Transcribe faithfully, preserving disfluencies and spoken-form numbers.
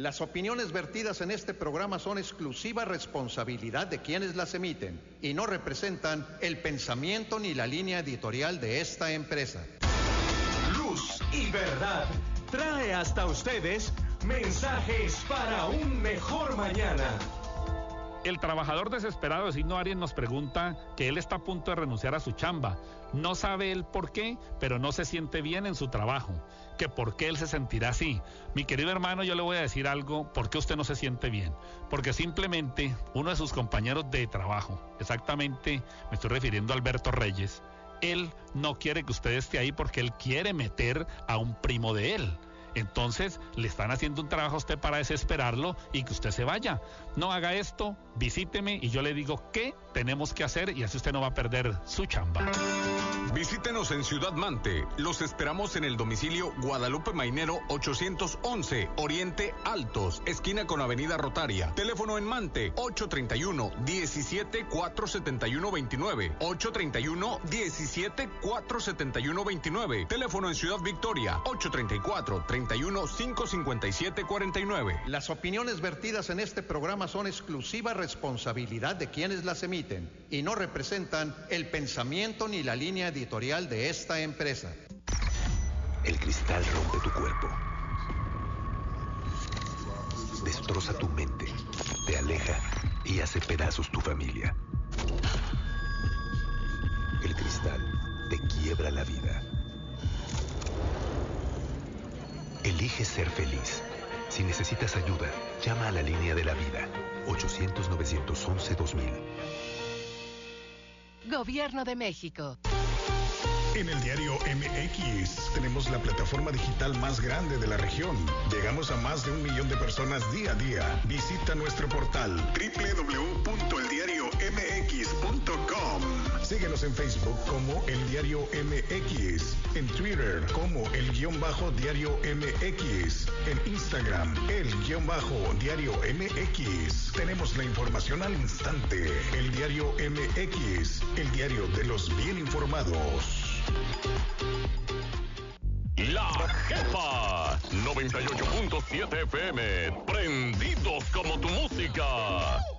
Las opiniones vertidas en este programa son exclusiva responsabilidad de quienes las emiten y no representan el pensamiento ni la línea editorial de esta empresa. Luz y Verdad trae hasta ustedes mensajes para un mejor mañana. El trabajador desesperado de Signo Aries nos pregunta que él está a punto de renunciar a su chamba. No sabe él por qué, pero no se siente bien en su trabajo. Que por qué él se sentirá así. Mi querido hermano, yo le voy a decir algo, ¿por qué usted no se siente bien? Porque simplemente uno de sus compañeros de trabajo, exactamente me estoy refiriendo a Alberto Reyes, él no quiere que usted esté ahí porque él quiere meter a un primo de él. Entonces le están haciendo un trabajo a usted para desesperarlo y que usted se vaya. No haga esto, visíteme y yo le digo qué tenemos que hacer y así usted no va a perder su chamba. Visítenos en Ciudad Mante. Los esperamos en el domicilio Guadalupe Mainero ochocientos once, Oriente Altos, esquina con Avenida Rotaria. Teléfono en Mante ocho treinta y uno, diecisiete, cuatrocientos setenta y uno veintinueve. ocho treinta y uno, diecisiete, cuatrocientos setenta y uno veintinueve. Teléfono en Ciudad Victoria ocho treinta y cuatro, treinta y uno, quinientos cincuenta y siete cuarenta y nueve. Las opiniones vertidas en este programa son exclusiva responsabilidad de quienes las emiten y no representan el pensamiento ni la línea editorial de esta empresa. El cristal rompe tu cuerpo, destroza tu mente, te aleja y hace pedazos tu familia. El cristal te quiebra la vida. Elige ser feliz. Si necesitas ayuda, llama a la línea de la vida, ochocientos, novecientos once, dos mil. Gobierno de México. En el diario M X tenemos la plataforma digital más grande de la región. Llegamos a más de un millón de personas día a día. Visita nuestro portal doble u doble u doble u punto el diario m x punto com. Síguenos en Facebook como El Diario M X, en Twitter como El Guión Bajo Diario M X, en Instagram El Guión Bajo Diario M X. Tenemos la información al instante. El Diario M X, el diario de los bien informados. La Jefa noventa y ocho punto siete F M, prendidos como tu música.